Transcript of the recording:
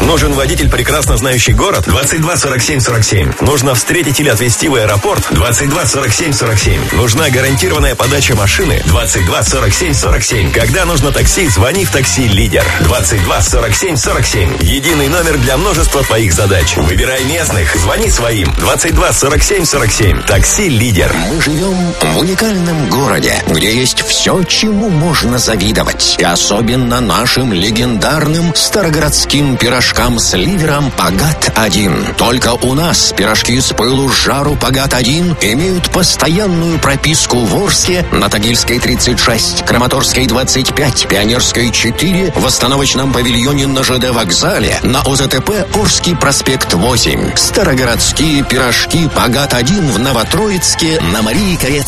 Нужен водитель, прекрасно знающий город? 22 47 47. Нужно встретить или отвезти в аэропорт? 22 47 47. Нужна гарантированная подача машины? 22 47 47. Когда нужно такси, звони в такси «Лидер». 22 47 47. Единый номер для множества твоих задач. Выбирай местных, звони своим. 22 47 47. Такси «Лидер». Мы живем в уникальном городе, где есть все, чему можно завидовать. И особенно нашим легендарным старогородским пирожкам с ливером «Пагат-1». Только у нас пирожки с пылу с жару «Пагат-1» имеют постоянную прописку в Орске, на Тагильской 36, Краматорской 25, Пионерской 4, в остановочном павильоне на ЖД вокзале, на ОЗТП Орский проспект 8. Старогородские пирожки «Пагат-1» в Новотроицке на Марии Корец